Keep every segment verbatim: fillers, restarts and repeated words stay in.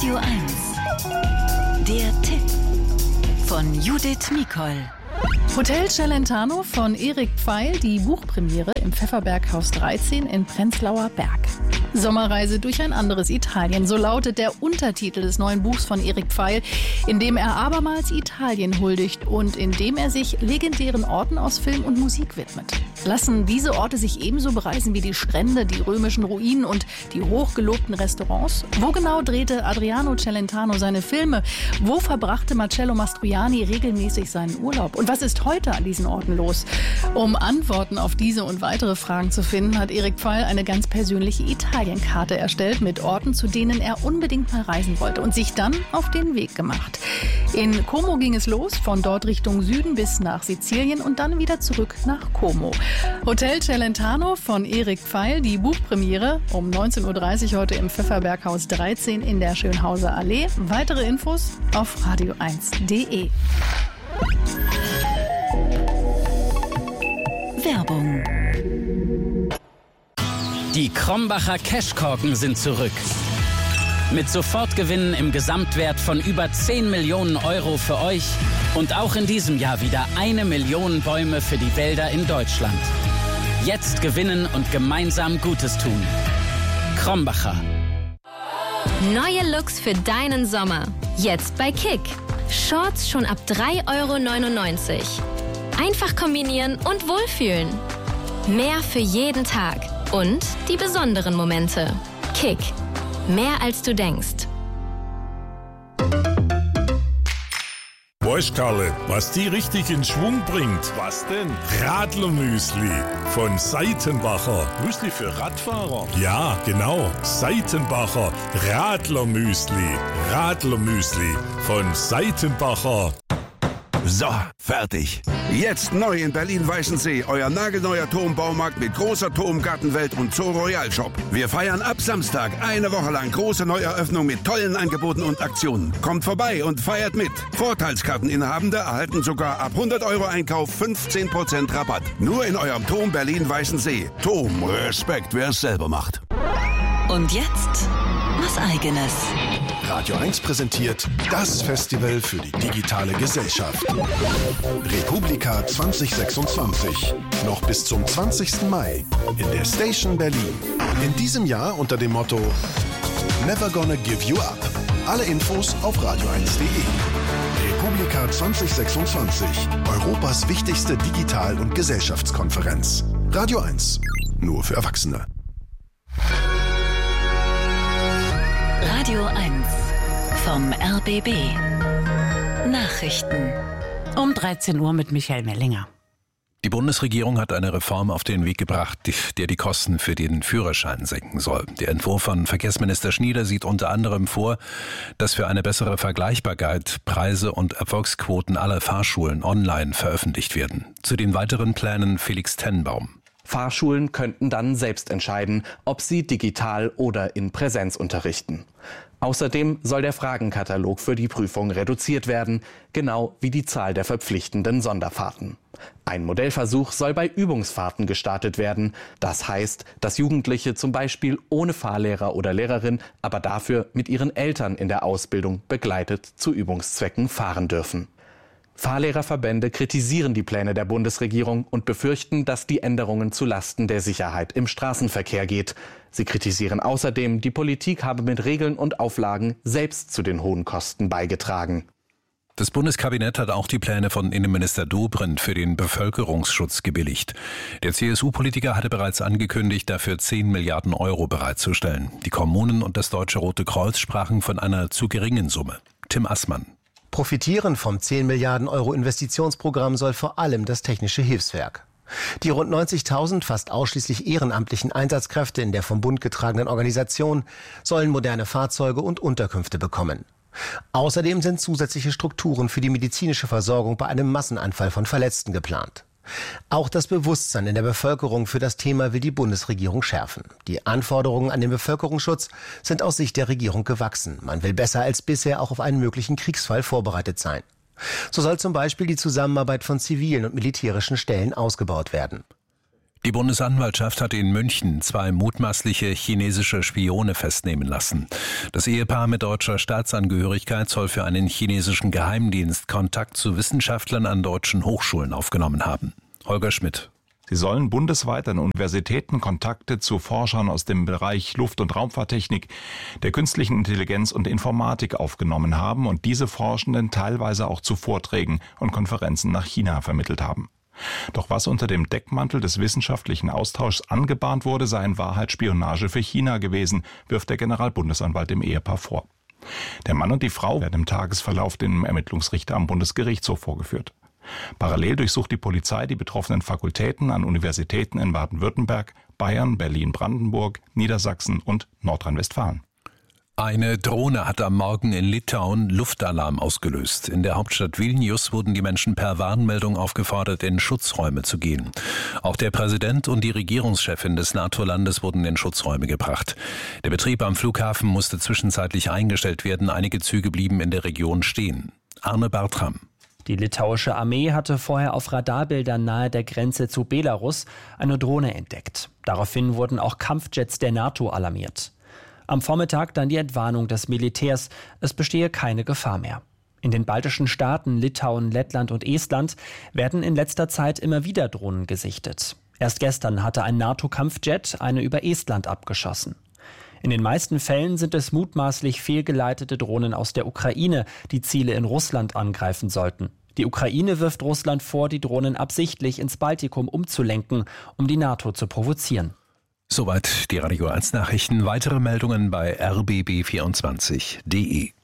Radio eins. Der Tipp von Judith Mikol. Hotel Celentano von Erik Pfeil, die Buchpremiere im Pfefferberghaus dreizehn in Prenzlauer Berg. Sommerreise durch ein anderes Italien, so lautet der Untertitel des neuen Buchs von Erik Pfeil, in dem er abermals Italien huldigt und in dem er sich legendären Orten aus Film und Musik widmet. Lassen diese Orte sich ebenso bereisen wie die Strände, die römischen Ruinen und die hochgelobten Restaurants? Wo genau drehte Adriano Celentano seine Filme? Wo verbrachte Marcello Mastroianni regelmäßig seinen Urlaub? Und was ist heute an diesen Orten los? Um Antworten auf diese und weitere Fragen zu finden, hat Erik Pfeil eine ganz persönliche Italienkarte erstellt mit Orten, zu denen er unbedingt mal reisen wollte und sich dann auf den Weg gemacht. In Como ging es los, von dort Richtung Süden bis nach Sizilien und dann wieder zurück nach Como. Hotel Celentano von Erik Pfeil, die Buchpremiere um neunzehn Uhr dreißig heute im Pfefferberghaus dreizehn in der Schönhauser Allee. Weitere Infos auf radio eins punkt de. Werbung. Die Krombacher Cashkorken sind zurück. Mit Sofortgewinnen im Gesamtwert von über zehn Millionen Euro für euch und auch in diesem Jahr wieder eine Million Bäume für die Wälder in Deutschland. Jetzt gewinnen und gemeinsam Gutes tun. Krombacher. Neue Looks für deinen Sommer. Jetzt bei Kick. Shorts schon ab drei Euro neunundneunzig. Einfach kombinieren und wohlfühlen. Mehr für jeden Tag. Und die besonderen Momente. Kick. Mehr als du denkst. Weißt Karle, was die richtig in Schwung bringt? Was denn? Radlermüsli von Seitenbacher. Müsli für Radfahrer? Ja, genau. Seitenbacher Radlermüsli. Radlermüsli von Seitenbacher. So, fertig. Jetzt neu in Berlin-Weißensee, euer nagelneuer Turmbaumarkt mit großer Turmgartenwelt und Zoo Royal Shop. Wir feiern ab Samstag eine Woche lang große Neueröffnung mit tollen Angeboten und Aktionen. Kommt vorbei und feiert mit. Vorteilskarteninhabende erhalten sogar ab hundert Euro Einkauf fünfzehn Prozent Rabatt. Nur in eurem Turm Berlin-Weißensee. Turm, Respekt, wer es selber macht. Und jetzt was Eigenes. Radio eins präsentiert das Festival für die digitale Gesellschaft. Republika zwanzig sechsundzwanzig. Noch bis zum zwanzigsten Mai in der Station Berlin. In diesem Jahr unter dem Motto Never Gonna Give You Up. Alle Infos auf radio eins punkt de. Republika zwanzig sechsundzwanzig. Europas wichtigste Digital- und Gesellschaftskonferenz. Radio eins. Nur für Erwachsene. Radio eins vom R B B. Nachrichten. Um dreizehn Uhr mit Michael Mellinger. Die Bundesregierung hat eine Reform auf den Weg gebracht, der die Kosten für den Führerschein senken soll. Der Entwurf von Verkehrsminister Schnieder sieht unter anderem vor, dass für eine bessere Vergleichbarkeit Preise und Erfolgsquoten aller Fahrschulen online veröffentlicht werden. Zu den weiteren Plänen Felix Tenbaum. Fahrschulen könnten dann selbst entscheiden, ob sie digital oder in Präsenz unterrichten. Außerdem soll der Fragenkatalog für die Prüfung reduziert werden, genau wie die Zahl der verpflichtenden Sonderfahrten. Ein Modellversuch soll bei Übungsfahrten gestartet werden. Das heißt, dass Jugendliche zum Beispiel ohne Fahrlehrer oder Lehrerin, aber dafür mit ihren Eltern in der Ausbildung begleitet zu Übungszwecken fahren dürfen. Fahrlehrerverbände kritisieren die Pläne der Bundesregierung und befürchten, dass die Änderungen zulasten der Sicherheit im Straßenverkehr geht. Sie kritisieren außerdem, die Politik habe mit Regeln und Auflagen selbst zu den hohen Kosten beigetragen. Das Bundeskabinett hat auch die Pläne von Innenminister Dobrindt für den Bevölkerungsschutz gebilligt. Der C S U-Politiker hatte bereits angekündigt, dafür zehn Milliarden Euro bereitzustellen. Die Kommunen und das Deutsche Rote Kreuz sprachen von einer zu geringen Summe. Tim Assmann. Profitieren vom zehn Milliarden Euro Investitionsprogramm soll vor allem das Technische Hilfswerk. Die rund neunzigtausend fast ausschließlich ehrenamtlichen Einsatzkräfte in der vom Bund getragenen Organisation sollen moderne Fahrzeuge und Unterkünfte bekommen. Außerdem sind zusätzliche Strukturen für die medizinische Versorgung bei einem Massenanfall von Verletzten geplant. Auch das Bewusstsein in der Bevölkerung für das Thema will die Bundesregierung schärfen. Die Anforderungen an den Bevölkerungsschutz sind aus Sicht der Regierung gewachsen. Man will besser als bisher auch auf einen möglichen Kriegsfall vorbereitet sein. So soll zum Beispiel die Zusammenarbeit von zivilen und militärischen Stellen ausgebaut werden. Die Bundesanwaltschaft hat in München zwei mutmaßliche chinesische Spione festnehmen lassen. Das Ehepaar mit deutscher Staatsangehörigkeit soll für einen chinesischen Geheimdienst Kontakt zu Wissenschaftlern an deutschen Hochschulen aufgenommen haben. Holger Schmidt. Sie sollen bundesweit an Universitäten Kontakte zu Forschern aus dem Bereich Luft- und Raumfahrttechnik, der künstlichen Intelligenz und Informatik aufgenommen haben und diese Forschenden teilweise auch zu Vorträgen und Konferenzen nach China vermittelt haben. Doch was unter dem Deckmantel des wissenschaftlichen Austauschs angebahnt wurde, sei in Wahrheit Spionage für China gewesen, wirft der Generalbundesanwalt dem Ehepaar vor. Der Mann und die Frau werden im Tagesverlauf dem Ermittlungsrichter am Bundesgerichtshof vorgeführt. Parallel durchsucht die Polizei die betroffenen Fakultäten an Universitäten in Baden-Württemberg, Bayern, Berlin-Brandenburg, Niedersachsen und Nordrhein-Westfalen. Eine Drohne hat am Morgen in Litauen Luftalarm ausgelöst. In der Hauptstadt Vilnius wurden die Menschen per Warnmeldung aufgefordert, in Schutzräume zu gehen. Auch der Präsident und die Regierungschefin des NATO-Landes wurden in Schutzräume gebracht. Der Betrieb am Flughafen musste zwischenzeitlich eingestellt werden. Einige Züge blieben in der Region stehen. Arne Bartram. Die litauische Armee hatte vorher auf Radarbildern nahe der Grenze zu Belarus eine Drohne entdeckt. Daraufhin wurden auch Kampfjets der NATO alarmiert. Am Vormittag dann die Entwarnung des Militärs, es bestehe keine Gefahr mehr. In den baltischen Staaten Litauen, Lettland und Estland werden in letzter Zeit immer wieder Drohnen gesichtet. Erst gestern hatte ein NATO-Kampfjet eine über Estland abgeschossen. In den meisten Fällen sind es mutmaßlich fehlgeleitete Drohnen aus der Ukraine, die Ziele in Russland angreifen sollten. Die Ukraine wirft Russland vor, die Drohnen absichtlich ins Baltikum umzulenken, um die NATO zu provozieren. Soweit die Radio eins Nachrichten. Weitere Meldungen bei r b b vierundzwanzig punkt d e.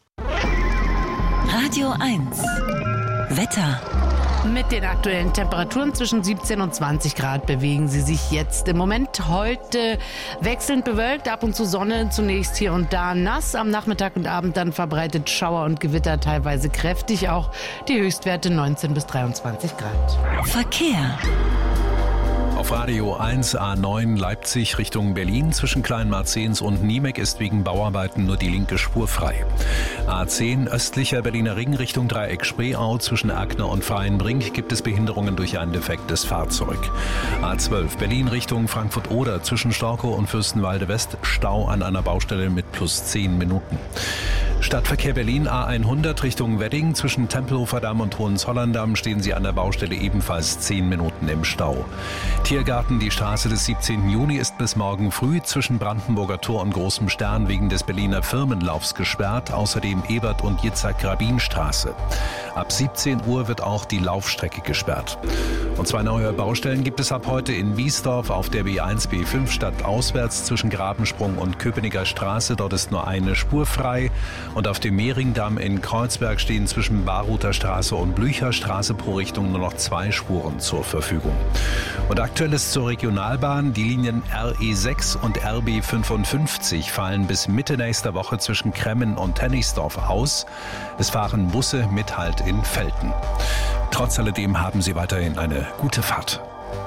Radio eins Wetter. Mit den aktuellen Temperaturen zwischen siebzehn und zwanzig Grad bewegen sie sich jetzt. Im Moment heute wechselnd bewölkt, ab und zu Sonne, zunächst hier und da nass. Am Nachmittag und Abend dann verbreitet Schauer und Gewitter, teilweise kräftig. Auch die Höchstwerte neunzehn bis dreiundzwanzig Grad. Verkehr. Auf Radio eins A neun Leipzig Richtung Berlin zwischen Kleinmarzens und Niemek ist wegen Bauarbeiten nur die linke Spur frei. A zehn östlicher Berliner Ring Richtung Dreieck Spreeau zwischen Erkner und Freienbrink gibt es Behinderungen durch ein defektes Fahrzeug. A zwölf Berlin Richtung Frankfurt-Oder zwischen Storkow und Fürstenwalde West Stau an einer Baustelle mit plus zehn Minuten. Stadtverkehr Berlin A hundert Richtung Wedding zwischen Tempelhofer Damm und Hohenzollern-Damm stehen Sie an der Baustelle ebenfalls zehn Minuten im Stau. Tiergarten, die Straße des siebzehnten Juni ist bis morgen früh zwischen Brandenburger Tor und Großem Stern wegen des Berliner Firmenlaufs gesperrt, außerdem Ebert- und Jitzak-Rabin-Straße. Ab siebzehn Uhr wird auch die Laufstrecke gesperrt. Und zwei neue Baustellen gibt es ab heute in Wiesdorf auf der B eins B fünf stadtauswärts zwischen Grabensprung und Köpenicker Straße. Dort ist nur eine Spur frei. Und auf dem Mehringdamm in Kreuzberg stehen zwischen Baruther Straße und Blücher Straße pro Richtung nur noch zwei Spuren zur Verfügung. Und aktuell ist zur Regionalbahn: die Linien R E sechs und R B fünfundfünfzig fallen bis Mitte nächster Woche zwischen Kremmen und Hennigsdorf aus. Es fahren Busse mit Halt in Velten. Trotz alledem haben Sie weiterhin eine gute Fahrt.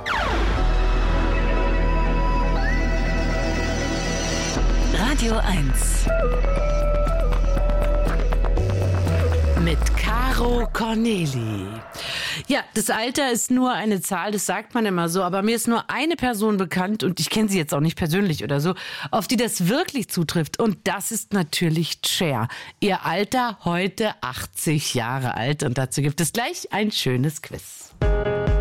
Radio eins. Mit Caro Corneli. Ja, das Alter ist nur eine Zahl, das sagt man immer so, aber mir ist nur eine Person bekannt, und ich kenne sie jetzt auch nicht persönlich oder so, auf die das wirklich zutrifft, und das ist natürlich Cher. Ihr Alter heute achtzig Jahre alt, und dazu gibt es gleich ein schönes Quiz.